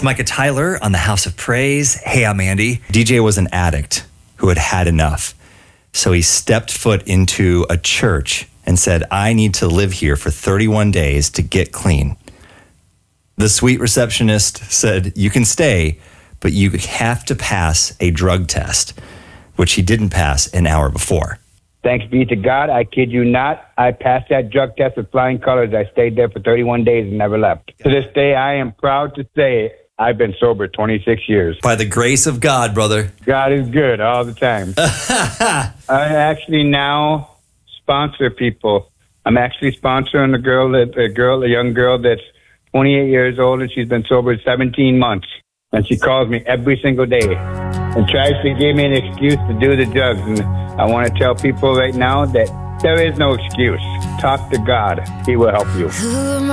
Micah Tyler on the House of Praise. Hey, I'm Andy. DJ was an addict who had had enough. So he stepped foot into a church and said, I need to live here for 31 days to get clean. The sweet receptionist said, you can stay, but you have to pass a drug test, which he didn't pass an hour before. Thanks be to God, I kid you not, I passed that drug test with flying colors. I stayed there for 31 days and never left. To this day, I am proud to say I've been sober 26 years. By the grace of God, brother. God is good all the time. I actually now sponsor people. I'm actually sponsoring a young girl that's 28 years old, and she's been sober 17 months. And she calls me every single day and tries to give me an excuse to do the drugs. And I want to tell people right now that there is no excuse. Talk to God. He will help you.